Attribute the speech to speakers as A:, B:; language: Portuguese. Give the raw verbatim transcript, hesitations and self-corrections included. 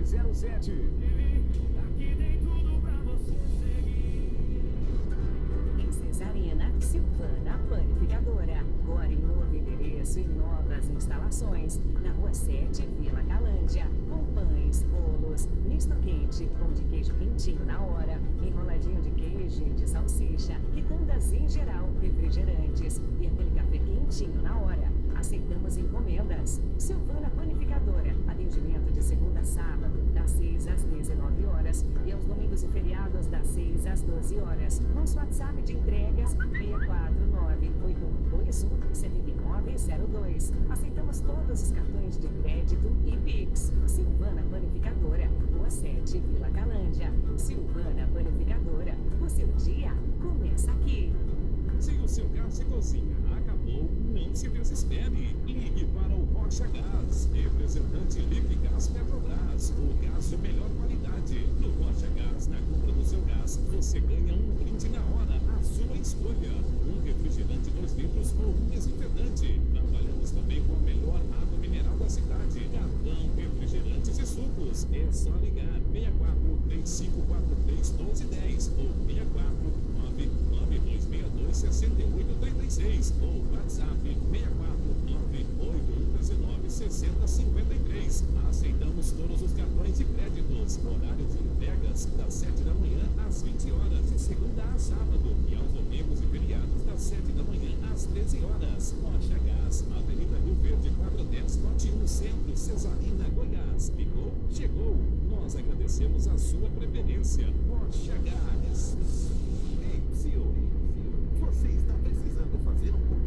A: zero sete.
B: Aqui tem tudo pra você seguir.
C: Em Cesarina, Silvana Panificadora. Agora em novo endereço e novas instalações. Na Rua sete, Vila Calândia. Com pães, bolos, misto quente, pão de queijo quentinho na hora, enroladinho de queijo e de salsicha, quitandas em geral, refrigerantes e aquele café quentinho na hora. Aceitamos encomendas. Silvana Panificadora. Atendimento de segunda a sábado, das seis às dezenove horas e aos domingos e feriados, das seis às doze horas. Nosso WhatsApp de entregas seis quatro nove, oito um dois um, sete nove zero dois. Aceitamos todos os cartões de crédito e Pix. Silvana Panificadora, Rua sete, Vila Calândia. Silvana Panificadora, o seu dia começa aqui.
A: Se o seu gás de cozinha acabou, não se desespere. Ligue para o Rocha Gás, representante Liquigás Petrobras, o gás de melhor qualidade. No Rocha Gás, na compra do seu gás, você ganha um brinde na hora, a sua escolha. Um refrigerante dois litros ou um desinfetante. Trabalhamos também com a melhor água mineral da cidade. Carvão, refrigerantes e sucos. É só ligar seis quatro três cinco quatro três um dois um zero ou seis quatro nove nove dois seis dois seis oito três seis ou WhatsApp seis quatro nove oito um nove seis zero cinco três. Aceitamos todos os cartões e créditos. Horário de entregas das sete da manhã às vinte horas, de segunda a sábado, e aos domingos e feriados das sete da manhã às treze horas. Rocha Gás, Avenida Rio Verde quatrocentos e dez, Lote um, Centro, Cesarina, Goiás. Ligou? Chegou. Nós agradecemos a sua preferência. Rocha Gás.
D: Ei, Sil, você está precisando fazer um